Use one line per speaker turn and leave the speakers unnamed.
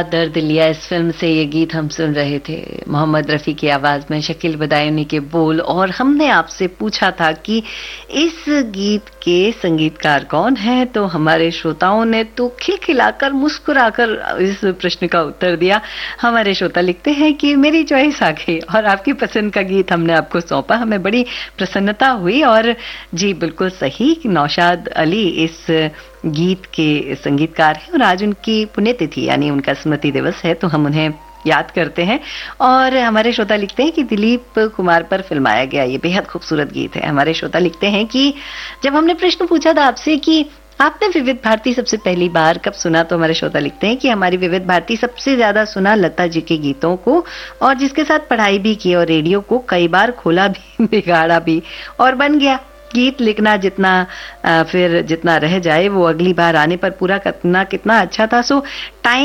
दर्द लिया इस फिल्म से ये गीत हम सुन रहे थे। मोहम्मद रफ़ी की आवाज में शकील बदायूनी के बोल। और हमने आपसे पूछा था कि इस गीत के संगीतकार कौन है, तो हमारे श्रोताओं ने तो खिलखिलाकर मुस्कुराकर इस प्रश्न का उत्तर दिया। हमारे श्रोता लिखते हैं कि मेरी चॉइस आ गई और आपकी पसंद का गीत हमने आपको सौंपा, हमें बड़ी प्रसन्नता हुई। और जी बिल्कुल सही, नौशाद अली इस गीत के संगीतकार हैं और आज उनकी पुण्यतिथि यानी उनका स्मृति दिवस है, तो हम उन्हें याद करते हैं। और हमारे श्रोता लिखते हैं कि दिलीप कुमार पर फिल्माया गया ये बेहद खूबसूरत गीत है। हमारे श्रोता लिखते हैं कि जब हमने प्रश्न पूछा था आपसे कि आपने विविध भारती सबसे पहली बार कब सुना, तो हमारे श्रोता लिखते हैं कि हमारी विविध भारती सबसे ज्यादा सुना लता जी के गीतों को, और जिसके साथ पढ़ाई भी की और रेडियो को कई बार खोला भी, बिगाड़ा भी और बन गया। गीत लिखना जितना फिर जितना रह जाए वो अगली बार आने पर पूरा करना कितना अच्छा था। सो टाइम